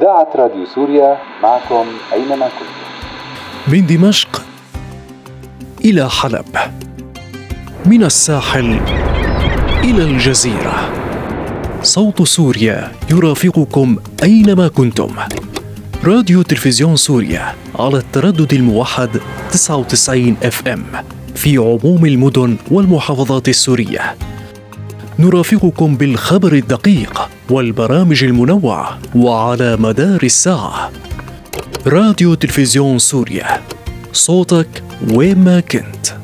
إذاعة راديو سوريا معكم أينما كنتم. من دمشق إلى حلب، من الساحل إلى الجزيرة، صوت سوريا يرافقكم أينما كنتم. راديو تلفزيون سوريا على التردد الموحد 99 FM في عموم المدن والمحافظات السورية. نرافقكم بالخبر الدقيق والبرامج المنوعة وعلى مدار الساعة. راديو تلفزيون سوريا، صوتك وين ما كنت.